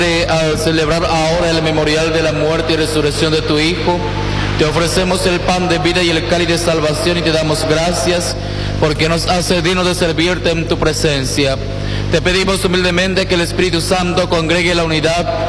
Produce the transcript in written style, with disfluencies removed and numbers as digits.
Al celebrar ahora el memorial de la muerte y resurrección de tu Hijo, te ofrecemos el pan de vida y el cáliz de salvación y te damos gracias porque nos hace dignos de servirte en tu presencia. Te pedimos humildemente que el Espíritu Santo congregue la unidad